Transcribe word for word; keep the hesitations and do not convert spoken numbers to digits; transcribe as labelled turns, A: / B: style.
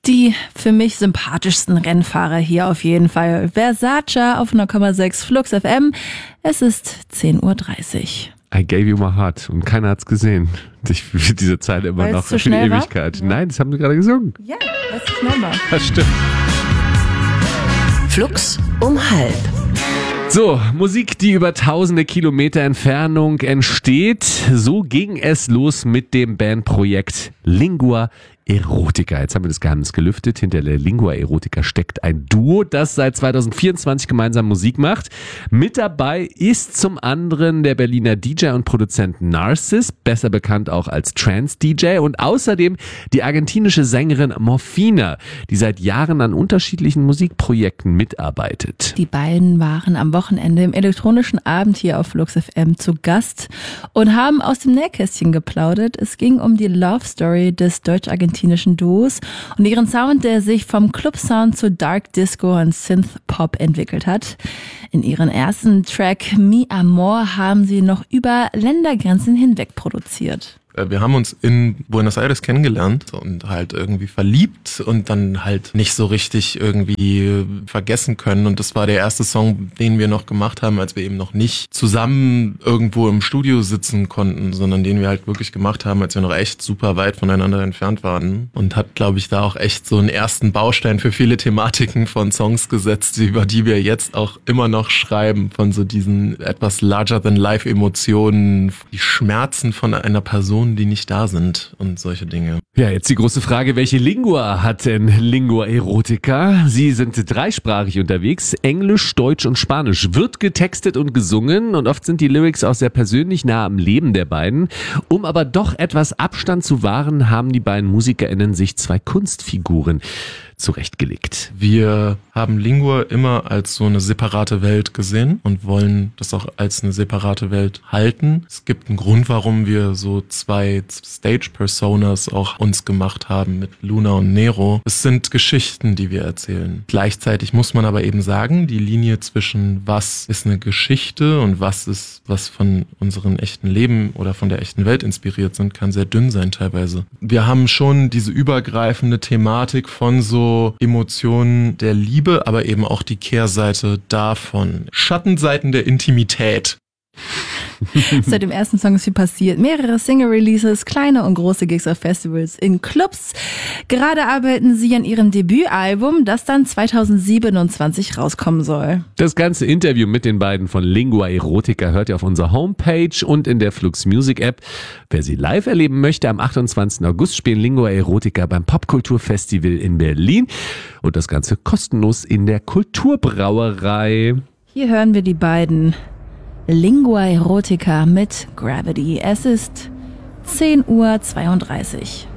A: Die für mich sympathischsten Rennfahrer hier auf jeden Fall. Versace auf null Komma sechs Flux F M. Es ist zehn Uhr dreißig.
B: I gave you my heart und keiner hat's gesehen. Ich für diese Zeile immer
A: Weil
B: noch
A: es zu
B: für die
A: schnell war?
B: Ewigkeit.
A: Ja.
B: Nein, das haben wir gerade gesungen.
A: Ja, weil es schnell war.
B: Das stimmt.
C: Flux um halb.
B: So, Musik, die über tausende Kilometer Entfernung entsteht. So ging es los mit dem Bandprojekt Lingua Erotica. Jetzt haben wir das Geheimnis gelüftet. Hinter der Lingua Erotica steckt ein Duo, das seit zwanzig vierundzwanzig gemeinsam Musik macht. Mit dabei ist zum anderen der Berliner D J und Produzent Narcis, besser bekannt auch als Trance-D J, und außerdem die argentinische Sängerin Morphina, die seit Jahren an unterschiedlichen Musikprojekten mitarbeitet.
A: Die beiden waren am Wochenende im elektronischen Abend hier auf Flux F M zu Gast und haben aus dem Nähkästchen geplaudert. Es ging um die Love Story des deutsch-argentinischen Duos und ihren Sound, der sich vom Club-Sound zu Dark Disco und Synth-Pop entwickelt hat. In ihren ersten Track Mi Amor haben sie noch über Ländergrenzen hinweg produziert.
D: Wir haben uns in Buenos Aires kennengelernt und halt irgendwie verliebt und dann halt nicht so richtig irgendwie vergessen können. Und das war der erste Song, den wir noch gemacht haben, als wir eben noch nicht zusammen irgendwo im Studio sitzen konnten, sondern den wir halt wirklich gemacht haben, als wir noch echt super weit voneinander entfernt waren. Und hat, glaube ich, da auch echt so einen ersten Baustein für viele Thematiken von Songs gesetzt, über die wir jetzt auch immer noch schreiben, von so diesen etwas larger-than-life-Emotionen, die Schmerzen von einer Person, die nicht da sind und solche Dinge.
B: Ja, jetzt die große Frage, welche Lingua hat denn Lingua Erotica? Sie sind dreisprachig unterwegs, Englisch, Deutsch und Spanisch. Wird getextet und gesungen und oft sind die Lyrics auch sehr persönlich nah am Leben der beiden. Um aber doch etwas Abstand zu wahren, haben die beiden MusikerInnen sich zwei Kunstfiguren zurechtgelegt.
D: Wir haben Lingua immer als so eine separate Welt gesehen und wollen das auch als eine separate Welt halten. Es gibt einen Grund, warum wir so zwei Stage-Personas auch uns gemacht haben mit Luna und Nero. Es sind Geschichten, die wir erzählen. Gleichzeitig muss man aber eben sagen, die Linie zwischen was ist eine Geschichte und was ist, was von unserem echten Leben oder von der echten Welt inspiriert sind, kann sehr dünn sein teilweise. Wir haben schon diese übergreifende Thematik von so Emotionen der Liebe, aber eben auch die Kehrseite davon. Schattenseiten der Intimität.
A: Seit dem ersten Song ist viel passiert. Mehrere Single-Releases, kleine und große Gigs auf Festivals, in Clubs. Gerade arbeiten sie an ihrem Debütalbum, das dann zwanzig siebenundzwanzig rauskommen soll.
B: Das ganze Interview mit den beiden von Lingua Erotica hört ihr auf unserer Homepage und in der Flux Music App. Wer sie live erleben möchte, am achtundzwanzigsten August spielen Lingua Erotica beim Popkulturfestival in Berlin. Und das Ganze kostenlos in der Kulturbrauerei.
A: Hier hören wir die beiden. Lingua Erotica mit Gravity. Es ist zehn Uhr zweiunddreißig.